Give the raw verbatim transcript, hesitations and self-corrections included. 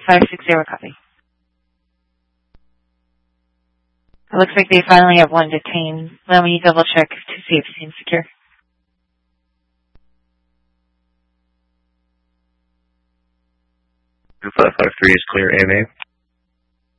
five six zero, copy. It looks like they finally have one detained. Let me double check to see if it seems secure. five five three is clear, A M A.